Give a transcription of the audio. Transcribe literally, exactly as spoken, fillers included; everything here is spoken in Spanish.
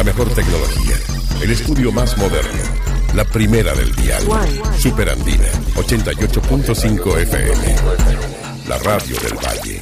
mejor tecnología, el estudio más moderno, la primera del dial. Super Andina, ochenta y ocho punto cinco F M. La radio del Valle.